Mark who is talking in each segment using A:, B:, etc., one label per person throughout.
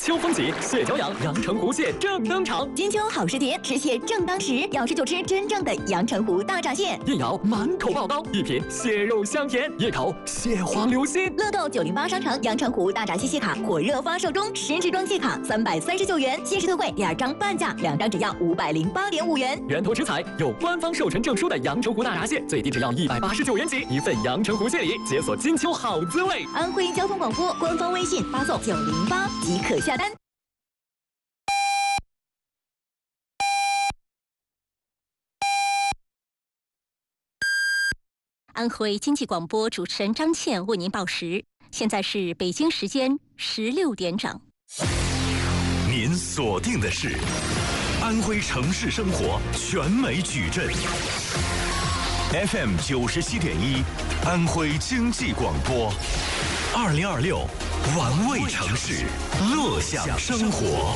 A: 秋风起，蟹脚痒，阳澄湖蟹正登场。
B: 金秋好时节，吃蟹正当时，要吃就吃真正的阳澄湖大闸蟹。
A: 一咬满口爆膏，一品蟹肉香甜，一口蟹黄流心。
B: 乐购908商城阳澄湖大闸蟹卡火热发售中，10支装蟹卡339元，限时特惠2张半价，2张只要508.5元。
A: 源头食材有官方授权证书的阳澄湖大闸蟹，最低只要189元起，一份阳澄湖蟹礼，解锁金秋好滋味。
B: 安徽交通广播官方微信发送908即可下单。
C: 安徽经济广播主持人张倩为您报时，现在是北京时间16点整。
D: 您锁定的是安徽城市生活全美矩阵 FM 97.1，安徽经济广播，2026玩味城市，乐享生活。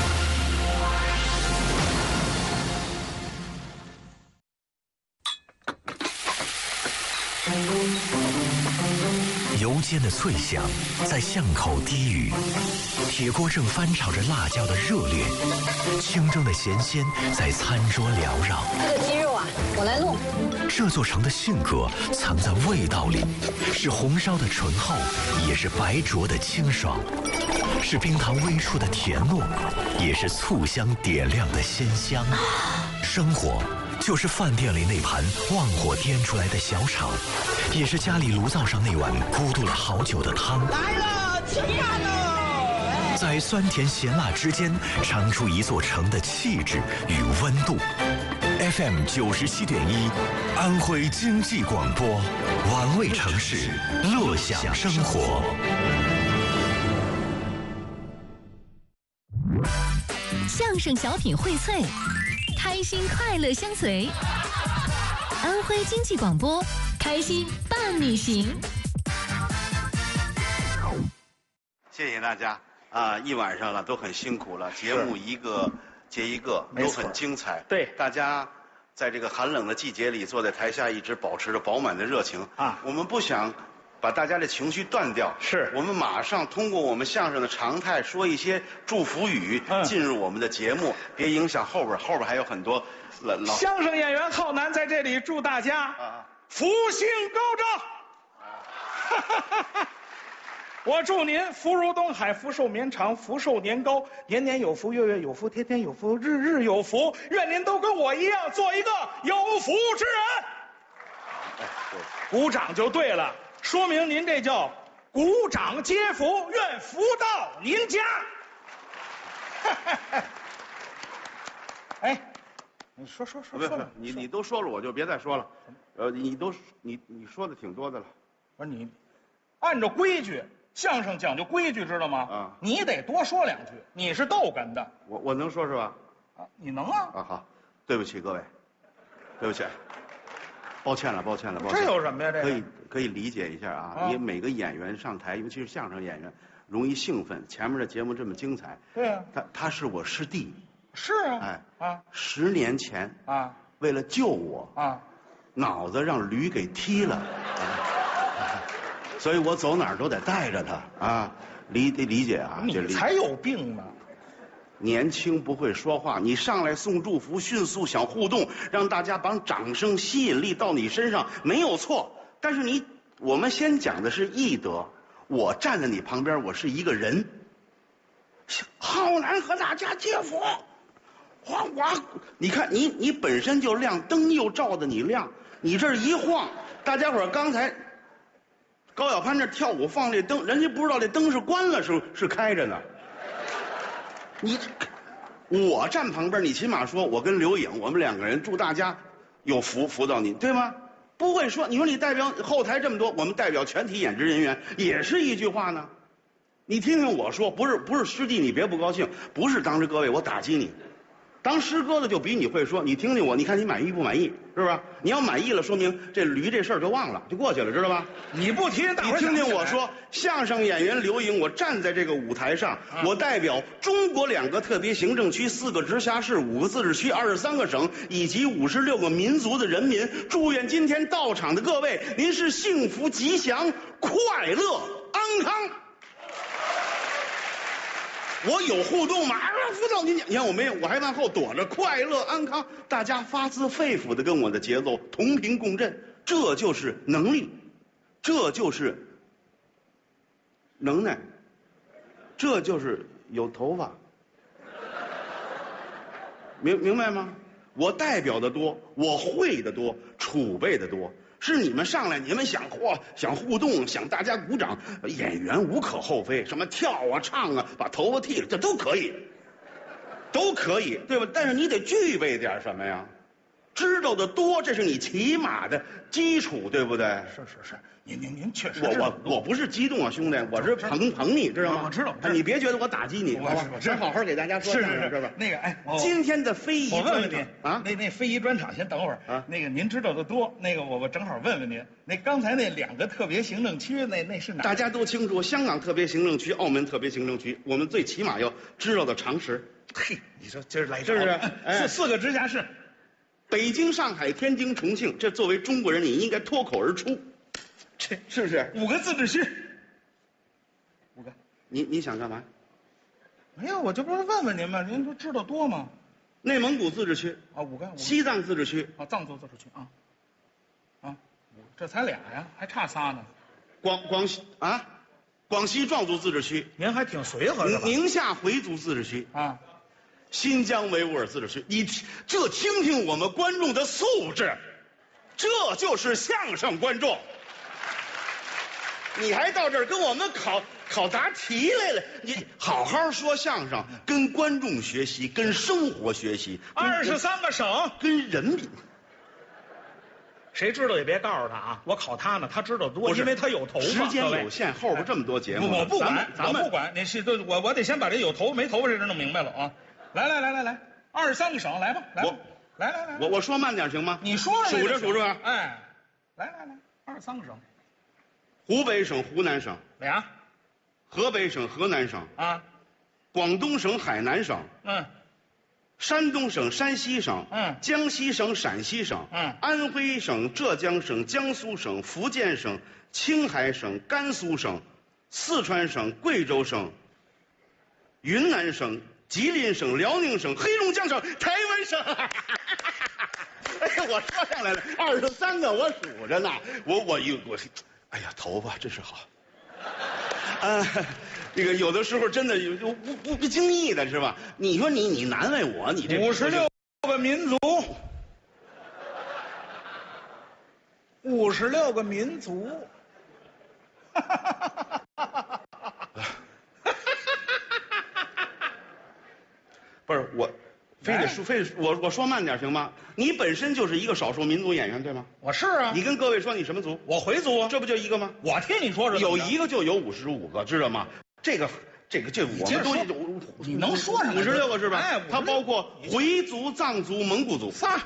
D: 油煎的脆响在巷口低语，铁锅正翻炒着辣椒的热烈，清蒸的咸鲜在餐桌缭绕。
E: 这个鸡肉啊，我来弄。
D: 这座城的性格藏在味道里，是红烧的醇厚，也是白灼的清爽，是冰糖微触的甜糯，也是醋香点亮的鲜香。生活就是饭店里那盘旺火颠出来的小炒，也是家里炉灶上那碗咕嘟了好久的汤。
F: 来了，吃饭喽！
D: 在酸甜咸辣之间，尝出一座城的气质与温度。FM 97.1，安徽经济广播，玩味城市，乐享生活。
C: 相声小品荟萃，开心快乐相随。安徽经济广播，开心伴你行。
G: 谢谢大家啊！一晚上了都很辛苦了，节目一个接一个都很精彩。
F: 对，
G: 大家在这个寒冷的季节里，坐在台下一直保持着饱满的热情
F: 啊！
G: 我们不想把大家的情绪断掉，
F: 是
G: 我们马上通过我们相声的常态说一些祝福语，进入我们的节目，别影响后边还有很多老
F: 相声演员浩南在这里祝大家福星高照。我祝您福如东海，福寿绵长，福寿年高，年年有福，月月有福，天天有福，日日有福。愿您都跟我一样，做一个有福之人。鼓掌就对了，说明您这叫鼓掌接福，愿福到您家。哎，你说了，
G: 你都说了，我就别再说了。你说的挺多的了。
F: 不是你，按照规矩，相声讲究规矩，知道吗？啊，你得多说两句。你是逗哏的，
G: 我能说是吧？
F: 啊，你能啊？
G: 啊，好，对不起各位，对不起，抱歉了。
F: 这有什么呀？这个
G: 可以理解一下啊。因为每个演员上台，尤其是相声演员，容易兴奋。前面的节目这么精彩，
F: 对啊，
G: 他是我师弟。
F: 是啊，
G: 哎，10年前
F: 啊，
G: 为了救我啊，脑子让驴给踢了，所以我走哪儿都得带着他啊，理解啊。
F: 你才有病呢！
G: 年轻不会说话，你上来送祝福，迅速想互动，让大家把掌声吸引力到你身上没有错。但是我们先讲的是义德，我站在你旁边，我是一个人。浩南和大家接福。哗，你看你本身就亮，灯又照着你亮，你这一晃，大家伙刚才高晓攀这跳舞放这灯，人家不知道这灯是关了是开着呢。我站旁边，你起码说我跟刘颖，我们2个人祝大家有福到你，对吗？不会说，你说你代表后台这么多，我们代表全体演职人员，也是一句话呢。你听听我说，不是师弟，你别不高兴，不是当着各位我打击你。当师哥的就比你会说，你听听我，你看你满意不满意，是不是？你要满意了，说明这驴这事儿就忘了，就过去了，知道吧？
F: 你不提，
G: 你听听我说，相声演员刘颖，我站在这个舞台上，我代表中国2个特别行政区、4个直辖市、5个自治区、23个省以及56个民族的人民，祝愿今天到场的各位，您是幸福吉祥、快乐安康。 我有互动吗？辅导你看我没有，我还往后躲着，快乐安康，大家发自肺腑的跟我的节奏同频共振，这就是能力，这就是能耐，这就是有头发，明白吗？我代表的多，我会的多，储备的多。是你们上来，你们想互动，想大家鼓掌，演员无可厚非，什么跳啊、唱啊，把头发剃了，这都可以，都可以，对吧？但是你得具备点什么呀？知道的多，这是你起码的基础，对不对？
F: 是，您确实。
G: 我不是激动啊，兄弟，我是捧你，知道吗？
F: 我知道。
G: 你别觉得我打击你，我好好给大家说相声，是吧？
F: 那个，
G: 今天的非遗，
F: 我问问您
G: 啊，
F: 那非遗专场先等会儿
G: 啊。
F: 那个您知道的多，那个我正好问问您，那刚才那2个特别行政区，那是哪？
G: 大家都清楚，香港特别行政区、澳门特别行政区，我们最起码要知道的常识。
F: 嘿，你说今儿来
G: 是不是？
F: 哎，4个直辖市。
G: 北京、上海、天津、重庆，这作为中国人，你应该脱口而出，
F: 这
G: 是不是
F: ？5个自治区，5个。
G: 你想干嘛？
F: 没有，我这不是问问您吗？您不知道多吗？
G: 内蒙古自治区
F: 啊，5个。
G: 西藏自治区
F: 啊，藏族自治区啊，这才俩呀，还差仨呢。
G: 广西壮族自治区，
F: 您还挺随和的吧？
G: 宁夏回族自治区
F: 啊。
G: 新疆维吾尔自治区，你这听听我们观众的素质，这就是相声观众。你还到这儿跟我们考答题来了？你好好说相声，跟观众学习，跟生活学习。
F: 23个省，
G: 跟人民。
F: 谁知道也别告诉他啊！我考他呢，他知道多，因为他有头发。
G: 时间有限，后边这么多节目，
F: 我不管，
G: 咱们
F: 不管。你是我得先把这有头发没头发这事弄明白了啊！来，23个省，来吧，来，
G: 我说慢点行吗？
F: 你说
G: 数着。
F: 哎，来，23个省。
G: 湖北省、湖南省
F: 俩，
G: 河北省、河南省
F: 啊，
G: 广东省、海南省山东省、山西省江西省、陕西省安徽省、浙江省、江苏省、福建省、青海省、甘肃省、四川省、贵州省、云南省、吉林省、辽宁省、黑龙江省、台湾省。哎呀，我说上来了，23个我数着呢。我，哎呀，头发真是好。这个有的时候真的不经意的是吧？你说你难为我，你这
F: 56个民族，56个民族。
G: 不是我，非得我说慢点行吗？你本身就是一个少数民族演员对吗？
F: 我是啊。
G: 你跟各位说你什么族？
F: 我回族啊。
G: 这不就一个吗？
F: 我听你说是
G: 有一个就有55个，知道吗？这我们都
F: 你能说上
G: 56个是吧？
F: 哎，
G: 它包括回族、藏族、蒙古族
F: 仨。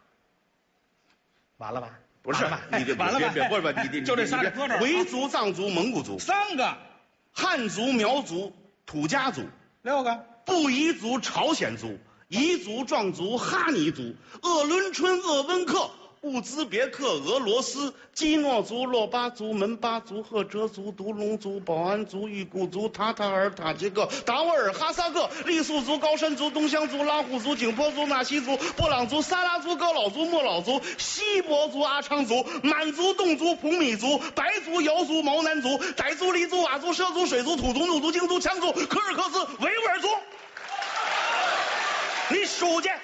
F: 完了吧？
G: 不是，你
F: 完了吧？
G: 不是你
F: 就这仨搁这儿。
G: 回族、藏族、蒙古族
F: 3个，
G: 汉族、苗族、土家族
F: 6个。
G: 布依族、朝鲜族、彝族、壮族、哈尼族、鄂伦春、鄂温克、乌兹别克、俄罗斯、基诺族、洛巴族、门巴族、赫哲族、独龙族、保安族、裕固族、塔塔尔、塔吉克、达斡尔、哈萨克、傈僳族、高山族、东乡族、拉祜族、景颇族、纳西族、布朗族、撒拉族、高老族、莫老族、锡伯族、阿昌族、满族、侗族、普米族、白族、瑶族、毛南族、傣族、黎族、佤族、畲族、水族、土族、怒族、京族、羌族、柯尔克斯、维吾尔族。你数去，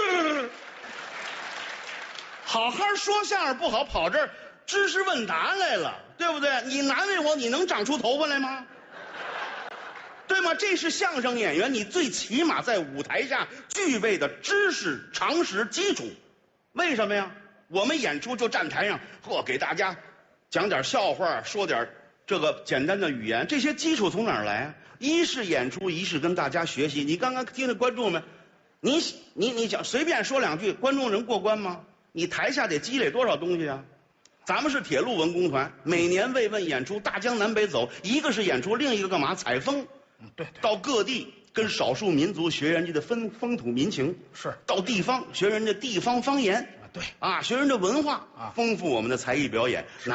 G: 好好说相声不好，跑这儿知识问答来了，对不对？你难为我，你能长出头发来吗？对吗？这是相声演员你最起码在舞台下具备的知识常识基础。为什么呀？我们演出就站台上，给大家讲点笑话，说点这个简单的语言，这些基础从哪儿来啊？一是演出，一是跟大家学习。你刚刚听着观众们。你讲随便说2句，观众能过关吗？你台下得积累多少东西啊？咱们是铁路文工团，每年慰问演出大江南北走，一个是演出，另一个干嘛？采风。
F: 对，
G: 到各地跟少数民族学人家的风土民情，
F: 是
G: 到地方学人家地方方言，
F: 对
G: 啊，学人家文化，丰富我们的才艺表演。